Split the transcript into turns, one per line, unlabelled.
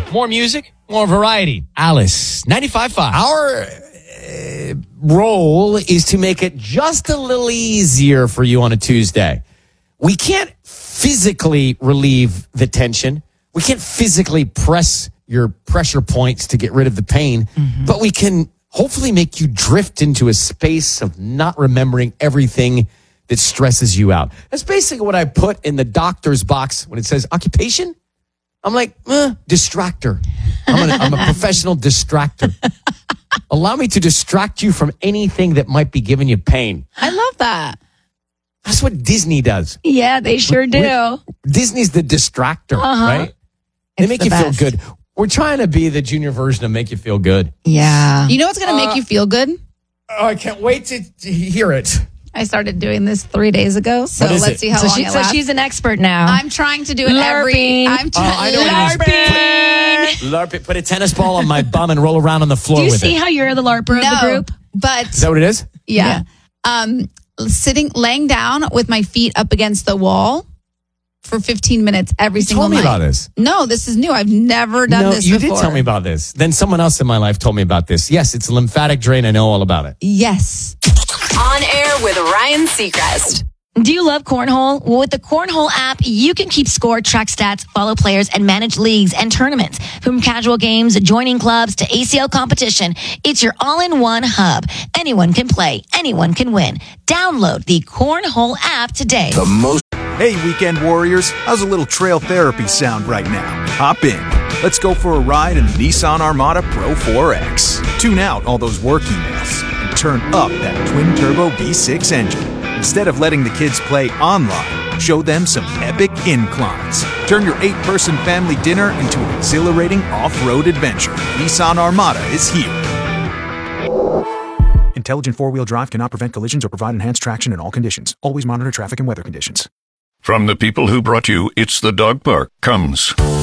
More music, more variety. Alice, 95.5. Our role is to make it just a little easier for you on a Tuesday. We can't physically relieve the tension. We can't physically press your pressure points to get rid of the pain, but we can hopefully make you drift into a space of not remembering everything that stresses you out. That's basically what I put in the doctor's box when it says occupation. I'm like, distractor. I'm a professional distractor. Allow me to distract you from anything that might be giving you pain.
I love that.
That's what Disney does.
Yeah, they sure do.
Disney's the distractor, right? They make you feel good. We're trying to be the junior version of make you feel good.
Yeah. You know what's going to make you feel good?
Oh, I can't wait to hear it.
I started doing this 3 days ago, so let's see how long it lasts.
So she's an expert now.
I'm trying to do it
LARPing. Put a tennis ball on my bum and roll around on the floor with it.
Do you see how you're the LARPer of the group?
But
is that what it is?
Yeah. Laying down with my feet up against the wall for 15 minutes every single night.
You told me about this.
No, this is new. I've never done this before.
You did tell me about this. Then someone else in my life told me about this. Yes, it's a lymphatic drain. I know all about it.
Yes.
On air with Ryan Seacrest.
Do you love Cornhole? Well, with the Cornhole app, you can keep score, track stats, follow players, and manage leagues and tournaments. From casual games, joining clubs, to ACL competition, it's your all-in-one hub. Anyone can play. Anyone can win. Download the Cornhole app today.
Hey, weekend warriors, how's a little trail therapy sound right now? Hop in. Let's go for a ride in the Nissan Armada Pro 4X. Tune out all those work emails and turn up that twin-turbo V6 engine. Instead of letting the kids play online, show them some epic inclines. Turn your 8-person family dinner into an exhilarating off-road adventure. Nissan Armada is here. Intelligent four-wheel drive cannot prevent collisions or provide enhanced traction in all conditions. Always monitor traffic and weather conditions.
From the people who brought you It's the Dog Park comes